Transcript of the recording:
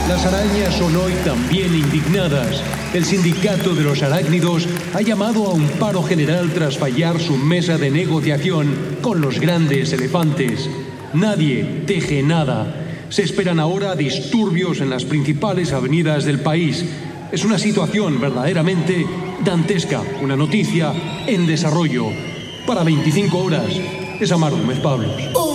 Las arañas son hoy también indignadas. El sindicato de los arácnidos ha llamado a un paro general tras fallar su mesa de negociación con los grandes elefantes. Nadie teje nada. Se esperan ahora disturbios en las principales avenidas del país. Es una situación verdaderamente dantesca, una noticia en desarrollo. Para 25 horas, es Amar Gómez Pablos.